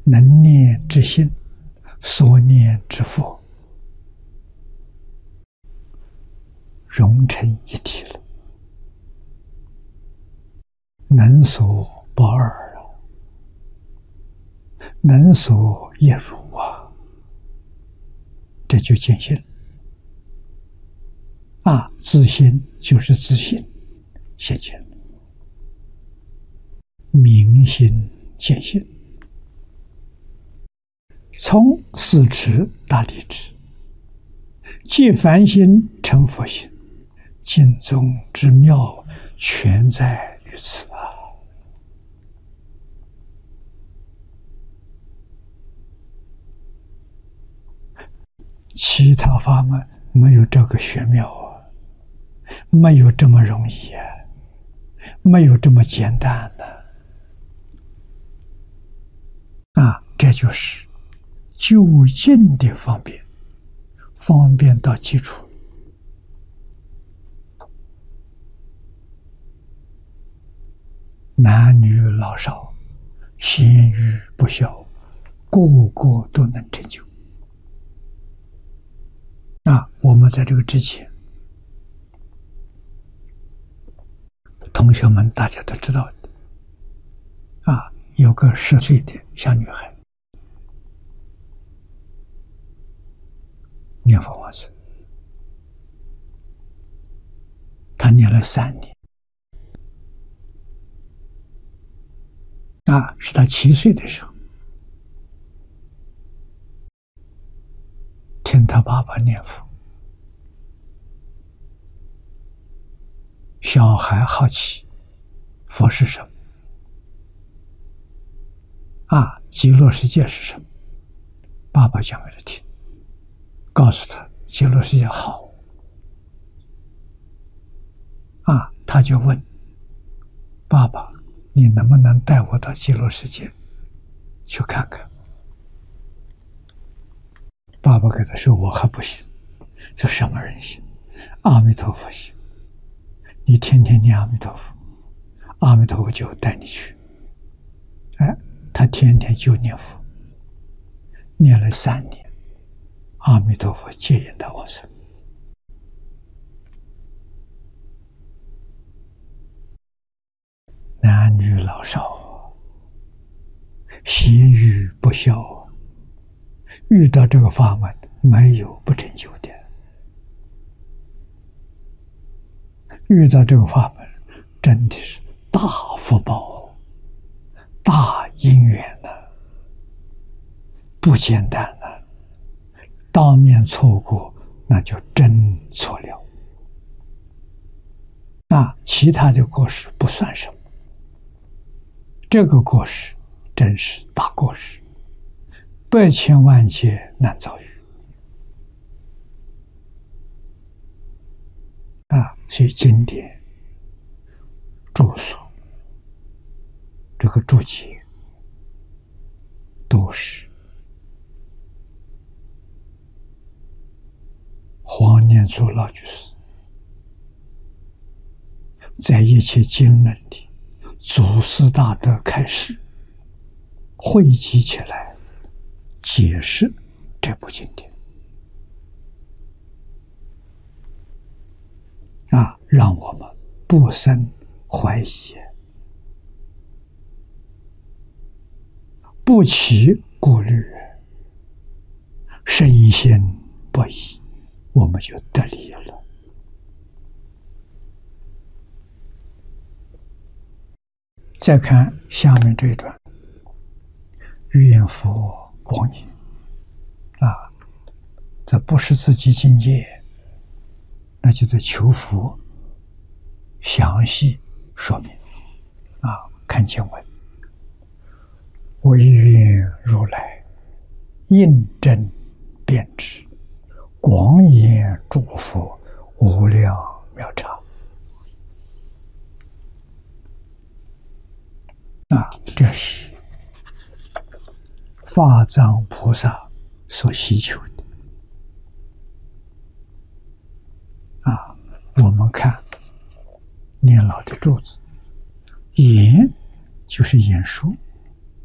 能念之心，所念之佛，融成一体了，能所不二啊，能所一如啊，这就见性啊！自性就是自性现前，明心见性，从四持大利智，即凡心成佛性，净宗之妙全在于此啊！其他法门没有这个玄妙啊，没有这么容易啊，没有这么简单的啊！这就是究竟的方便，方便到基础。男女老少，贤愚不肖，个个都能成就。我们在这个之前，同学们大家都知道的有个10岁的小女孩念佛往生，她念了3年是她7岁的时候，听她爸爸念佛，小孩好奇佛是什么极乐世界是什么，爸爸讲给他听，告诉他极乐世界好他就问爸爸，你能不能带我到极乐世界去看看？爸爸给他说，我还不行，这什么人行？阿弥陀佛行，你天天念阿弥陀佛，阿弥陀佛就带你去。他天天就念佛，念了3年，阿弥陀佛接引他往生。男女老少，贤愚不肖，遇到这个法门没有不成就的，遇到这个法门真的是大福报，大因缘不简单当面错过那就真错了其他的过失不算什么，这个过失真是大过失，百千万劫难遭遇所以经典著述这个注解都是黄念祖老居士在一切经论里祖师大德开示汇集起来解释这部经典让我们不生怀疑，不起顾虑，深信不疑，我们就得利了。再看下面这一段，愿佛光阴这不是自己境界，那就得求佛详细说明看经文，唯愿如来印证辩知，广演诸佛无量妙刹这是法藏菩萨所希求的我们看念老的咒子，演就是演说，